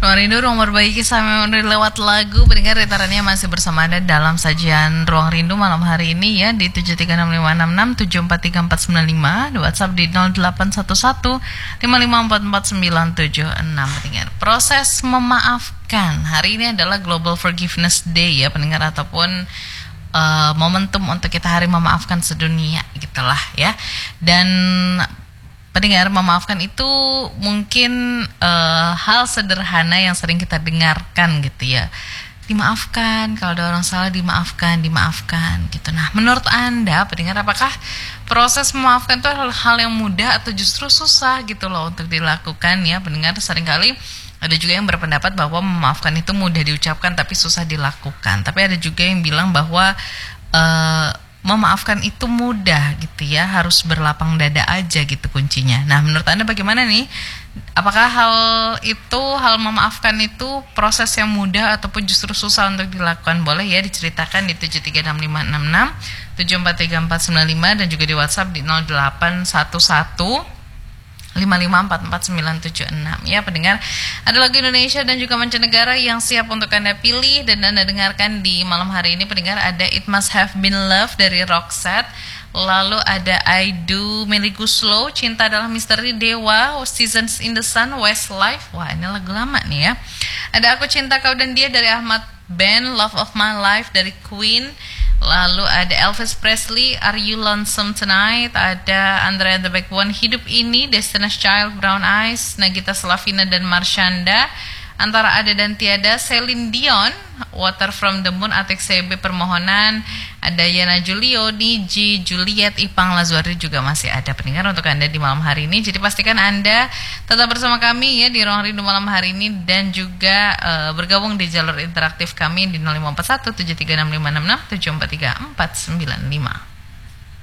Ruang Rindu, ruang berbagi kisah memori lewat lagu. Pendengar retarannya masih bersama Anda dalam sajian Ruang Rindu malam hari ini ya, di 736566 7434495, di WhatsApp di 0811 5544 976. Pendengar, proses memaafkan hari ini adalah Global Forgiveness Day ya pendengar, ataupun momentum untuk kita hari memaafkan sedunia gitulah ya. Dan pendengar, memaafkan itu mungkin hal sederhana yang sering kita dengarkan gitu ya. Dimaafkan, kalau ada orang salah dimaafkan gitu. Nah, menurut Anda pendengar, apakah proses memaafkan itu hal yang mudah atau justru susah gitu loh untuk dilakukan ya pendengar? Seringkali ada juga yang berpendapat bahwa memaafkan itu mudah diucapkan tapi susah dilakukan. Tapi ada juga yang bilang bahwa memaafkan itu mudah gitu ya, harus berlapang dada aja gitu kuncinya. Nah, menurut Anda bagaimana nih? Apakah hal memaafkan itu proses yang mudah ataupun justru susah untuk dilakukan? Boleh ya diceritakan di 736566 7434495 dan juga di WhatsApp di 0811 5544 976 ya pendengar. Ada lagu Indonesia dan juga mancanegara yang siap untuk Anda pilih dan Anda dengarkan di malam hari ini pendengar. Ada It Must Have Been Love dari Roxette, lalu ada I Do Melly Guslow, Cinta Adalah Misteri Dewa, Seasons in the Sun, Westlife. Wah, ini lagu lama nih ya. Ada Aku Cinta Kau dan Dia dari Ahmad Ben, Love of My Life dari Queen. Lalu ada Elvis Presley, Are You Lonesome Tonight? Ada Andrea the Backbone, Hidup Ini, Destiny's Child, Brown Eyes, Nagita Slavina dan Marshanda, Antara Ada dan Tiada, Celine Dion, Water from the Moon, Atik CB Permohonan, ada Yana Julio, Niji, Juliet, Ipang Lazuardi juga masih ada pendengar untuk Anda di malam hari ini. Jadi pastikan Anda tetap bersama kami ya di Ruang Rindu malam hari ini dan juga bergabung di jalur interaktif kami di 0541 736 566 743 495.